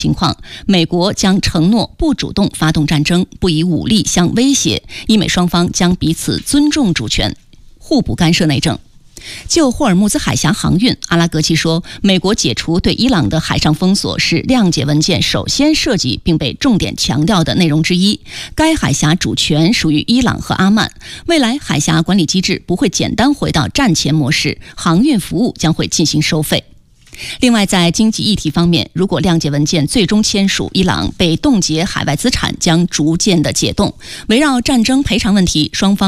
情况，美国将承诺不主动发动战争，不以武力相威胁，伊美双方将彼此尊重主权，互不干涉内政。就霍尔木兹海峡航运，阿拉格齐说，美国解除对伊朗的海上封锁是谅解文件首先涉及并被重点强调的内容之一。该海峡主权属于伊朗和阿曼，未来海峡管理机制不会简单回到战前模式，航运服务将会进行收费。另外，在经济议题方面，如果谅解文件最终签署，伊朗被冻结海外资产将逐渐的解冻。围绕战争赔偿问题，双方